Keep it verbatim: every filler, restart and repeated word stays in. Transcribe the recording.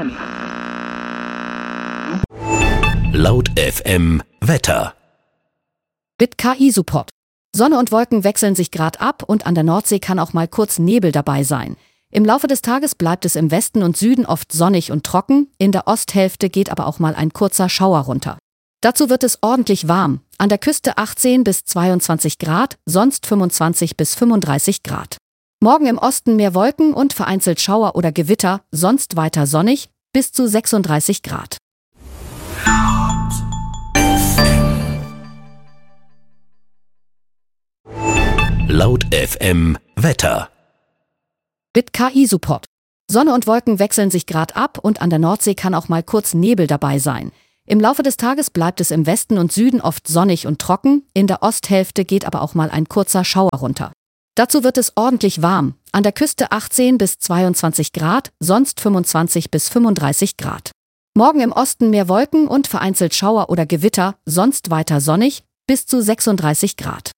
Laut F M Wetter. Mit K I-Support. Sonne und Wolken wechseln sich grad ab und an der Nordsee kann auch mal kurz Nebel dabei sein. Im Laufe des Tages bleibt es im Westen und Süden oft sonnig und trocken, in der Osthälfte geht aber auch mal ein kurzer Schauer runter. Dazu wird es ordentlich warm, an der Küste achtzehn bis zweiundzwanzig Grad, sonst fünfundzwanzig bis fünfunddreißig Grad. Morgen im Osten mehr Wolken und vereinzelt Schauer oder Gewitter, sonst weiter sonnig, bis zu sechsunddreißig Grad. Laut F M Wetter. Mit K I-Support. Sonne und Wolken wechseln sich grad ab und an der Nordsee kann auch mal kurz Nebel dabei sein. Im Laufe des Tages bleibt es im Westen und Süden oft sonnig und trocken, in der Osthälfte geht aber auch mal ein kurzer Schauer runter. Dazu wird es ordentlich warm, an der Küste achtzehn bis zweiundzwanzig Grad, sonst fünfundzwanzig bis fünfunddreißig Grad. Morgen im Osten mehr Wolken und vereinzelt Schauer oder Gewitter, sonst weiter sonnig, bis zu sechsunddreißig Grad.